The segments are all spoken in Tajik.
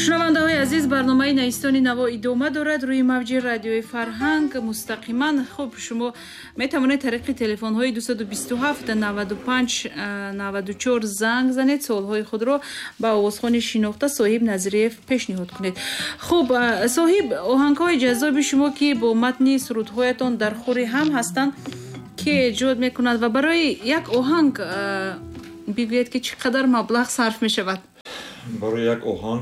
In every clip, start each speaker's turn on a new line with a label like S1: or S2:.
S1: шунавандаҳои азиз, барномаи Наистони Наво идома дорад рӯи мавҷи радиои Фарҳанг мустақиман. Хуб, шумо метавонед тариқи телефонҳои 227 95 94 занг занед, суолҳои худро ба овозхони шинохта Соҳиб Назириев пешниҳод кунед. Хуб, Соҳиб, оҳангҳои ҷаззоби шумо ки бо матни сурудҳоятон дар хури ҳам ҳастанд, ки эҷод мекунад ва барои як оҳанг бигӯед ки чӣ қадар маблағ сарф мешавад?
S2: Барои як оҳанг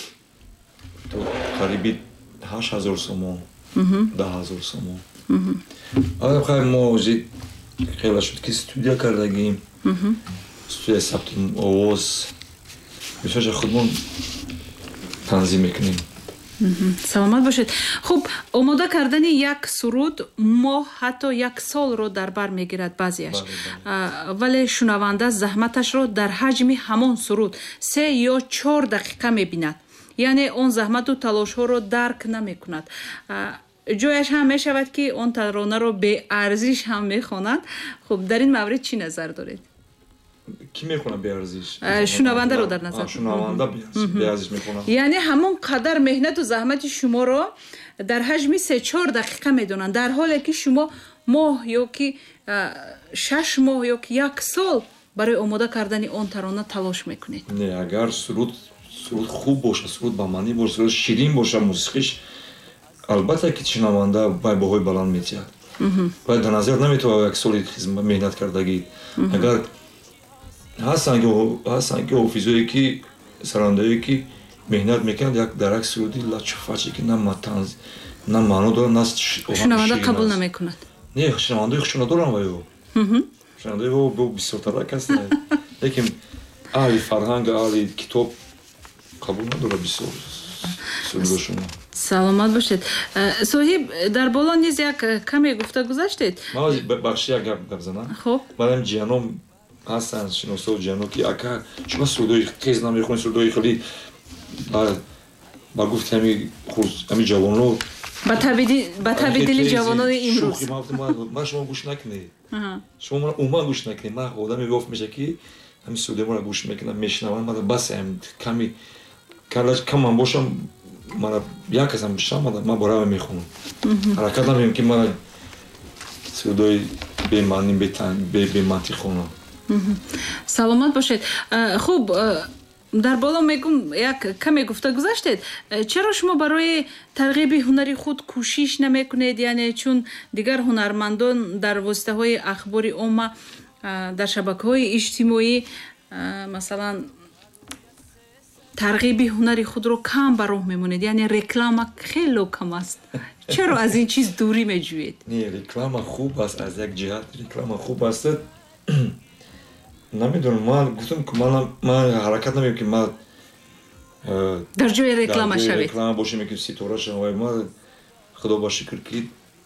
S2: қариби 8000 сомон, 10000 сомон. Аллахай мо хела шуд ки студия кардагим, студия сабти овоз, бисёрша худмон танзим мекунем.
S1: Саломат бошед. Хуб, омода кардани як суруд моҳ ҳатто як солро дар бар мегирад баъзеаш. Вале шунаванда заҳматашро дар ҳаҷми ҳамон суруд 3 ё 4 дақиқа мебинад. Яъне он заҳмату талошҳоро дарк намекунад. ҷояш ҳам мешавад ки он таронаро беарзиш ҳам мехонад. Хуб, дар ин маврид чӣ назар доред?
S2: Ки мехонад беарзиш?
S1: Шунавандаро дар назар.
S2: Шунаванда беарзиш мехонад.
S1: Яъне ҳамон қадар меҳнату заҳмати шуморо дар ҳаҷми 3-4 дақиқа медонанд, дар ҳоле ки шумо моҳ ё ки 6 моҳ ё ки 1 сол барои омода кардани он тарона талош мекунед.
S2: Не, агар суруд хуб боша, суруд ба маънӣ боша, суруд ширин боша, мусиқиш, албатта ки шунаванда байбоҳои баланд метиҳад. Бояд дар назар наметавонад як соли меҳнат кардагӣ. Агар ҳастанд ки ҳофизое ки сарандаое ки меҳнат мекунанд дар як суруди лачуфаче ки на матанз, на маъно дорад, на
S1: шунаванда қабул намекунад.
S2: Не, шунавандаи хушона доранд ваё. Шунавандаи ваё бисёртарак ҳастанд. Лекин аҳли фарҳанг, аҳли китоб қабул надорад бисёр сурудошуно.
S1: Саломат бошед. Соҳиб, дар боло низ як каме гуфта гузаштед?
S2: Ман бахши як гап занам.
S1: Хуб.
S2: Манам ҷиҳаном ҳастанд, шиносои ҷиҳано ки ака чума сурудои тез намехонед, сурудои хеле ба гуфти ҳами ҷавонро
S1: ба таби дили ҷавонони имрӯз.
S2: Ман шумо гӯш накунед. Шумо ман умуман гӯш накунед. Ман одаме воф меша ки ҳами сурудоимро гӯш мекунам, мешунаванд, ман басам ками каман бошам, мана як касам бишам, ман бо раве мехонам. ҳаракат намекунам ки ман сурудои бемаънӣ бемантиқ хонам.
S1: Саломат бошед. Хуб, дар боло мегум як каме гуфта гузаштед. Чаро шумо барои тарғиби ҳунари худ кӯшиш намекунед? Яъне чун дигар ҳунармандон дар воситаҳои ахбори умма, дар шабакаҳои иҷтимоӣ масалан тарғиби ҳунари худро кам ба роҳ мемонед, яъне реклама хело кам аст. Чаро аз ин чиз дурӣ меҷӯед?
S2: Не, реклама хуб аст, аз як ҷиҳат реклама хуб аст. Намедонам, ман гуфтам ки ман ҳаракат намекунам ки ман
S1: дар ҷои реклама шавед.
S2: Реклама бошем ки ситора шавам. Ман худо ба шукр ки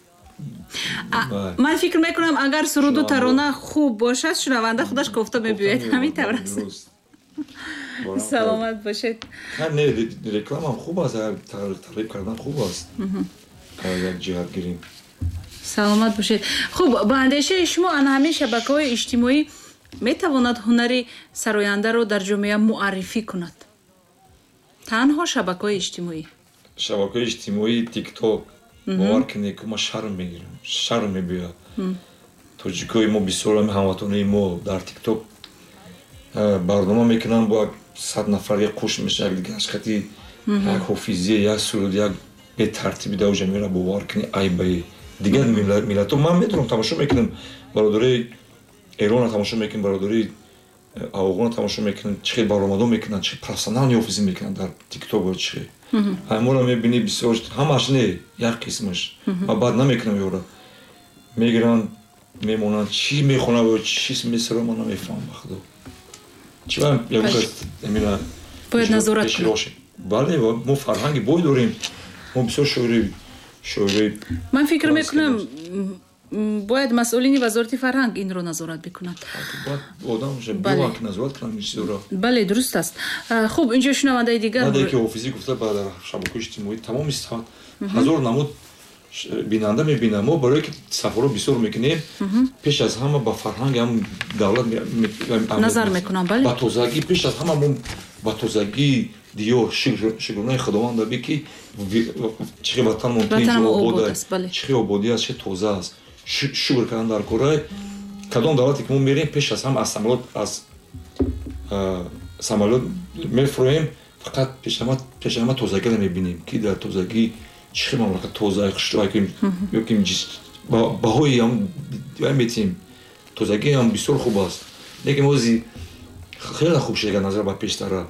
S1: ман фикр мекунам агар суруду тарона хуб бошад, шунаванда худаш кофта мебиёяд. Ҳамин тавр аст. Саломат бошед.
S2: Не, рекламам хуб аст, тарғиб кардан хуб аст. Як ҷиҳат гирем.
S1: Саломат бошед. Хуб, ба андешаи шумо ана ҳамин шабакаҳои иҷтимоӣ метавонад ҳунари сарояндаро дар ҷомеа муаррифӣ кунад? Танҳо шабакаҳои иҷтимоӣ?
S2: Шабакаҳои иҷтимоӣ, тикток, бовар кунед ки ма шарм мегирам, шарм мебиёяд. тоҷикои мо бисёр ҳамватонаи мо дар тикток барнома мекунанд, бо 100 нафар як қуш меша, як дигашқати, як ҳофизия, як суруд, як бетартиби дар ҷамеъро бовар кунед айбаи дигар миллатҳо. Ман метавонам тамошо мекунам, бародари Эрона тамошо мекунам, бародари афғона тамошо мекунам, чӣ хел баромадон мекунанд, чӣ профессионални ҳофизӣ мекунанд дар тикток ва чӣ. Ҳамонро мебинӣ бисёр, ҳамаш не, як қисмаш. Ва баъд намекунам ёра. Мегиранд, мемонанд, чӣ мехонанд ва чӣ месаранд, ман намефаҳмам ба худо. Чӣ
S1: бояд назорат кунад.
S2: Бале, мо фарҳанги бой дорем. Мо бисёр шоири.
S1: Ман фикр мекунам бояд масъулини вазорати фарҳанг инро назорат бикунад.
S2: Одам биван ки назорат кунад ин чизоро.
S1: Бале, дуруст аст. Хуб, инҷо шунавандаи дигар.
S2: Наде ки ҳофизӣ гуфта ба шабакаҳои иҷтимоӣ тамоми саъат ҳазор намуд бинанда мебинам. Мо барое ки сафарҳо бисёр мекунем, пеш аз ҳама ба фарҳанги ҳам давлат
S1: назар мекунам. Бале,
S2: ба тозагӣ, пеш аз ҳама мо ба тозагӣ диёр шукргузорӣ худованд аби ки чӣ ватан монтинҷ обод аст, чӣ ободӣ аст, чӣ тоза аст. Шукр кардан дар кораи кадом давлате ки мо мерем пеш аз ҳам аз самолёт мефуроем, фақат пешама тозагиро мебинем ки дар тозагӣ чӣ мамлакат тоза ёки баҳои ҳам метим тозагӣ ҳам бисёр хуб аст. лекин ози хеле хуб шуда назар ба пештара.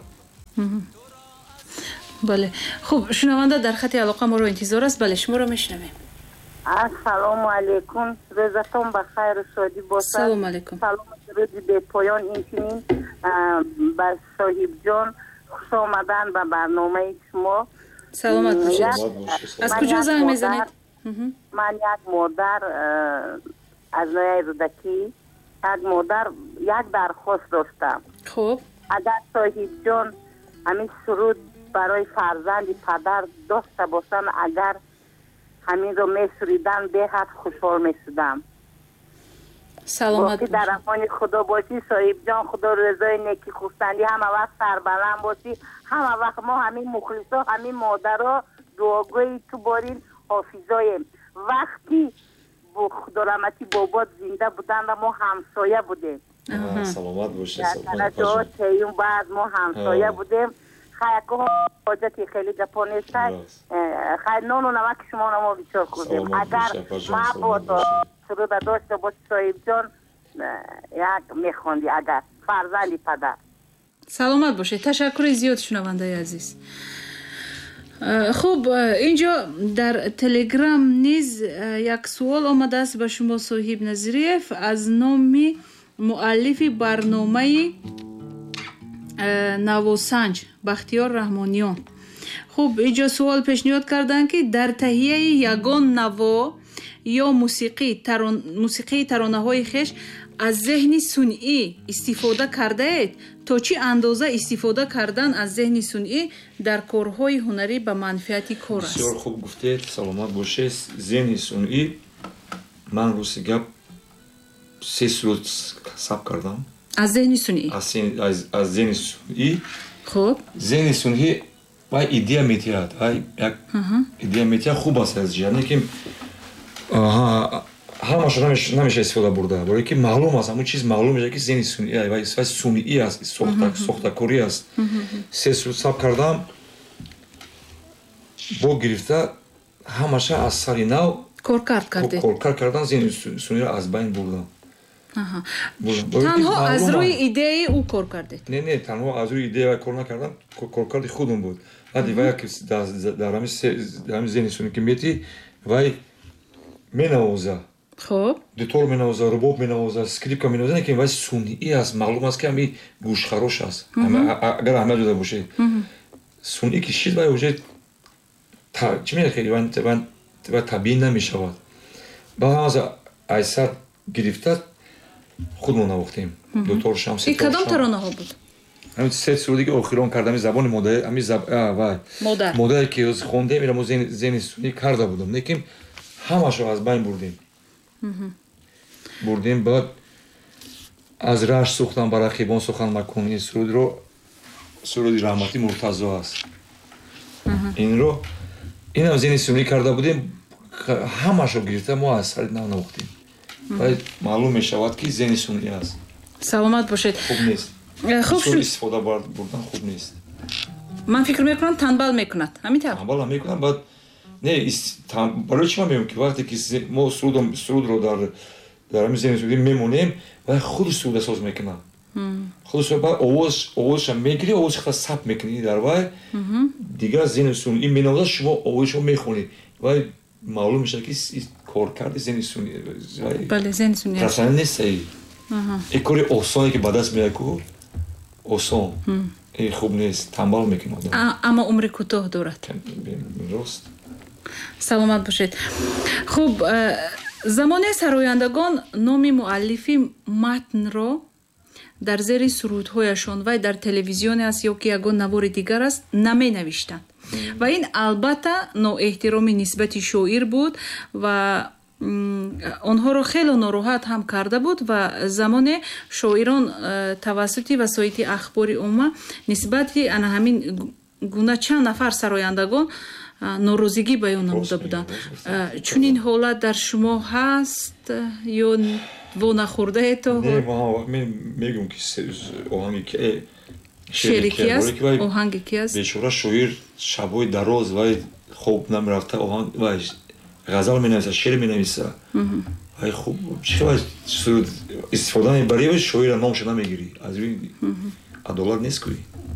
S1: бале хуб, шунаванда дар хати алоқа моро интизор аст. бале шуморо мешунавем.
S3: ассалому алайкум, рӯзатон ба хайру шодӣ бошад.
S1: салому алайкум.
S3: саломи дуруди бепоён инчунин ба соҳибҷон хуш омадан ба барномаи шумо.
S1: саломат бошед. аз куҷо занг мезанед?
S3: ман як модар аз нояи рӯдакӣ, як модар як дархост доштам.
S1: хуб,
S3: агар соҳибҷон ҳамин суруд барои фарзанди падар дошта бошанд, агар ҳаминро месуридан беҳад хушҳол мешудам.
S1: саломат
S3: бошӣ дар амони худо бошӣ соҳибҷон. худо рӯзои неки хурсандӣ ҳама вақт сарбаланд бошӣ. ҳама вақт мо ҳамин мухлисо, ҳамин модаро дуогӯи ту борин ҳофизоем. вақти бо худорамати бобот зинда буданд мо ҳамсоя будем.
S2: саломат боша.
S3: дар чеюм баъд мо ҳамсоя будем. хаяко ҳоҷати хеле гапо нестай. хай нону намаки шумо намо бисёр курдем. агар мабодо суруда дошта боши соҳибҷон, як мехондӣ агар фарзанди падар.
S1: саломат бошед. ташаккури зиёд шунавандаи азиз. хуб, инҷо дар телеграм низ як суол омадааст ба шумо соҳиб Назириев аз номи муаллифи барномаи навосанҷ Бахтиёр Раҳмониён. хуб, инҷо суол пешниҳод карданд ки дар таҳияи ягон наво ё мусиқии таронаҳои хеш аз зеҳни сунъӣ истифода кардаед? то чӣ андоза истифода кардан аз зеҳни сунъӣ дар корҳои ҳунарӣ ба манфиати кор аст?
S2: бисёр хуб гуфтед. саломат бошед. зеҳни сунъӣ ман рӯзи гап 3 сурат сабт кардам.
S1: аз зеҳни сунъӣ?
S2: аз зеҳни сунъӣ.
S1: хуб,
S2: зеҳни сунъӣ вай идея метиҳад. як идея метиҳад хуб аст аз ҷиҳат ки ҳамаро намеша истифода бурда. барое ки маълум аст, ҳамон чиз маълум мешавад ки зеҳни сунъӣ вай сунъӣ аст, сохтакорӣ аст. 3 сурат сабт кардам. бо гирифта ҳамаша аз сари нав
S1: коркар
S2: кардан зеҳни сунъиро аз байн бурдам.
S1: танҳо аз рӯи идеяи ӯ кор кардед?
S2: не, танҳо аз рӯи идея кор накардам. коркарди худам буд. вақте вай дар ҳамин зеҳни сунъӣ ки метӣ, вай менавоза.
S1: хуб,
S2: дутор менавоза, рубоб менавоза, скрипка менавоза, лекин вай сунъӣ аст. маълум аст ки ҳами гӯшхарош аст. агар аҳамият дода бошед. сунъӣ ки шид вай уже чӣ мехели вай табиӣ намешавад. баъд айсар гирифта худмон навохтем. дутор шамс.
S1: кадом таронаҳо буд?
S2: ҳамин 3 суроти ки охирон кардам забони модаре ки хондем, ира мо зеҳни сунъӣ карда будам, лекин ҳамашро аз байн бурдем. баъд аз рашт сухтан ба рақибон сухан макун. ин суроди раҳмати Муртазо аст. инам зеҳни сунъӣ карда будем. ҳамашро гирифта мо аз сари нав навохтем. вай маълум мешавад ки зеҳни сунъӣ аст.
S1: саломат бошед.
S2: хуб нест. бисёр истифода бурдан хуб нест.
S1: ман фикр мекунам танбал мекунад. ҳамин
S2: танбал мекунам. баъд не барои чӣ ман мегӯям ки вақте ки мо сурудро дар ҳамин зеҳни сунъӣ мемонем, вай худ суруда соз мекунам. баъд овозша мегирӣ, овозша сабт мекунӣ дар вай. дигар зеҳни сунъӣ менавозад, шумо овозшо мехонед. вай маълум мешавад ки коркарди зеҳни сунъӣ расана нест. ин кори осоне ки ба даст меяд ку осон. ин хуб нест. танбал мекунад.
S1: аммо умри кӯтоҳ дорад.
S2: рост.
S1: саломат бошед. хуб, замони сарояндагон номи муаллифи матнро дар зери сурудҳояшон вай дар телевизионе аст ё ки ягон навори дигар аст наменавиштанд. ва ин албатта ноэҳтироми нисбати шоир буд ва онҳоро хеле нороҳат ҳам карда буд. ва замоне шоирон тавассути васоити ахбори умма нисбати ана ҳамин гуна чанд нафар сарояндагон норозигӣ баён намуда буданд. Чунин ҳолат дар шумо ҳаст ё вонахӯрдаето?
S2: Не, мен мегӯм ки оҳанги ки
S1: шери ки аст? Оҳанги ки аст?
S2: бечора шоир шабҳои дароз вай хоб намерафта оҳанг вай ғазал менависа, шеър менависа. Вай хуб истифода мебарӣ ва шоира номша намегирӣ. Аз ин адолат нест кӯ.